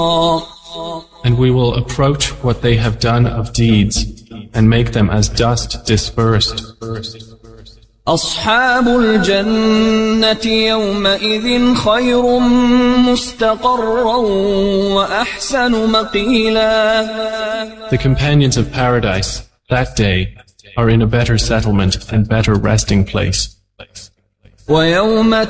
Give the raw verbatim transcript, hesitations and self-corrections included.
And we will approach what they have done of deeds and make them as dust dispersed. أصحاب الجنة يومئذ خير مستقرا وأحسن مقيلا. The companions of paradise that day are in a better settlement and better resting place. ويوم